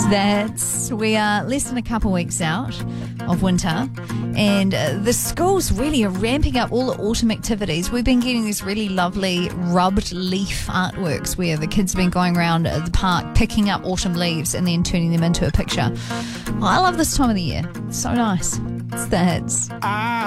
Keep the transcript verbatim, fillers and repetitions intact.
That's we are less than a couple weeks out of winter, and uh, the schools really are ramping up all the autumn activities. We've been getting these really lovely rubbed leaf artworks where the kids have been going around the park picking up autumn leaves and then turning them into a picture. Oh, I love this time of the year. It's so nice. It's the hits.